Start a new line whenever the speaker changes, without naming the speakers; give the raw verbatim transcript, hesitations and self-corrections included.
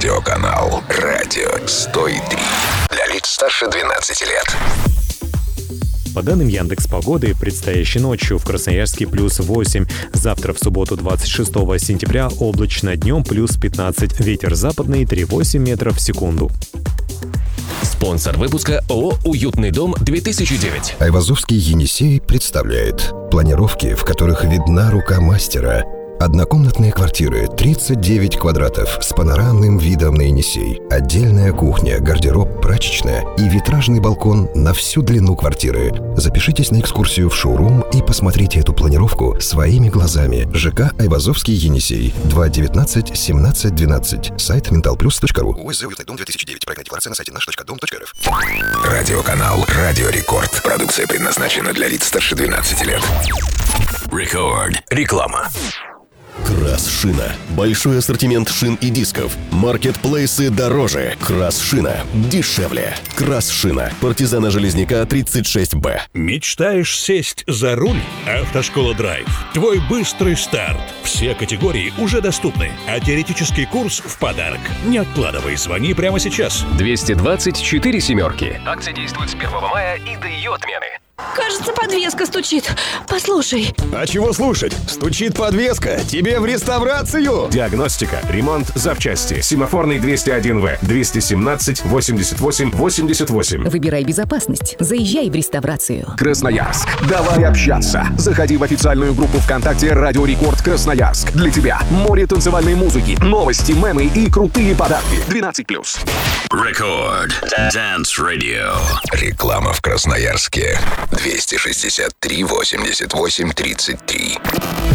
Радиоканал «Радио сто три». Для лиц старше двенадцати лет.
По данным Яндекс.Погоды, предстоящей ночью в Красноярске плюс восемь. Завтра в субботу двадцать шестого сентября облачно, днем плюс пятнадцать. Ветер западный три целых восемь десятых метров в секунду.
Спонсор выпуска ООО «Уютный дом-две тысячи девять».
Айвазовский Енисей представляет планировки, в которых видна рука мастера. Однокомнатные квартиры, тридцать девять квадратов, с панорамным видом на Енисей. Отдельная кухня, гардероб, прачечная и витражный балкон на всю длину квартиры. Запишитесь на экскурсию в шоурум и посмотрите эту планировку своими глазами. ЖК Айвазовский Енисей. два девятнадцать семнадцать двенадцать. Сайт менталплюс точка ру. ОСЗ «Уютный дом-две тысячи девять». Проектная декларация на сайте наш точка дом точка рф.
Радиоканал «Радио Рекорд». Продукция предназначена для лиц старше двенадцати лет. Рекорд. Реклама.
Красшина. Большой ассортимент шин и дисков. Маркетплейсы дороже. Красшина дешевле. Красшина. Партизана Железняка тридцать шесть Б.
Мечтаешь сесть за руль? Автошкола Драйв. Твой быстрый старт. Все категории уже доступны, а теоретический курс в подарок. Не откладывай, звони прямо сейчас.
двести двадцать четыре семерки. Акция действует с первого мая и до ее отмены.
Кажется, подвеска стучит. Послушай.
А чего слушать? Стучит подвеска. Тебе в реставрацию.
Диагностика, ремонт, запчасти. Семафорный двести один В. двести семнадцать восемьдесят восемь восемьдесят восемь.
Выбирай безопасность. Заезжай в реставрацию.
Красноярск. Давай общаться. Заходи в официальную группу ВКонтакте «Радио Рекорд Красноярск». Для тебя море танцевальной музыки, новости, мемы и крутые подарки. двенадцать плюс.
Рекорд. Dance Radio. Реклама в Красноярске. двести шестьдесят три восемьдесят восемь тридцать три.